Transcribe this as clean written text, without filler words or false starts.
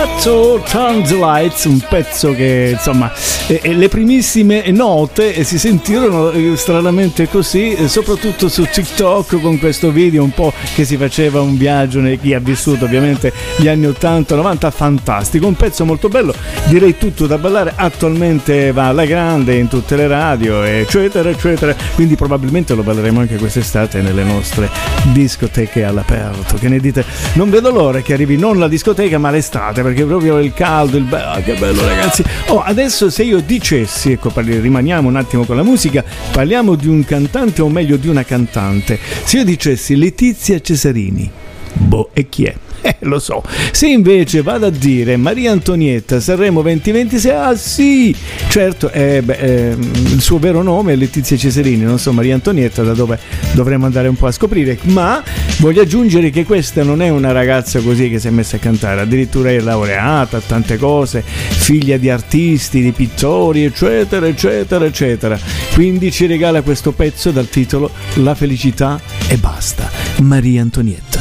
Ghetto Translate, un pezzo che insomma le primissime note si sentirono stranamente così, soprattutto su TikTok, con questo video un po' che si faceva un viaggio chi ha vissuto ovviamente gli anni 80-90, fantastico, un pezzo molto bello, direi tutto da ballare, attualmente va alla grande in tutte le radio eccetera eccetera, quindi probabilmente lo balleremo anche quest'estate nelle nostre discoteche all'aperto. Che ne dite? Non vedo l'ora che arrivi non la discoteca ma l'estate, perché proprio il caldo, che bello ragazzi. Adesso se io dicessi, ecco, rimaniamo un attimo con la musica, parliamo di un cantante, o meglio di una cantante, se io dicessi Letizia Cesarini, e chi è? Lo so. Se invece vado a dire Maria Antonietta Sanremo 2026, sì, certo, il suo vero nome è Letizia Cesarini, non so Maria Antonietta da dove dovremmo andare un po' a scoprire, ma voglio aggiungere che questa non è una ragazza così che si è messa a cantare, addirittura è laureata, tante cose, figlia di artisti, di pittori, eccetera eccetera eccetera, quindi ci regala questo pezzo dal titolo La felicità e basta, Maria Antonietta.